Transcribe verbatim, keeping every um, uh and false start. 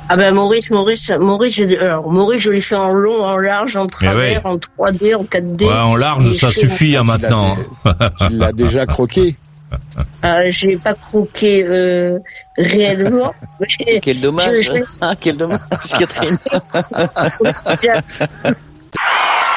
Ah ben Maurice, Maurice, Maurice, je, alors Maurice, je l'ai fait en long, en large, en travers, oui. en trois D, en quatre D. Ouais, en large, ça suffit hein, maintenant. Tu l'as déjà croqué. Ah, je l'ai pas croqué euh, réellement. Quel dommage. Je, je... Ah, quel dommage, Catherine.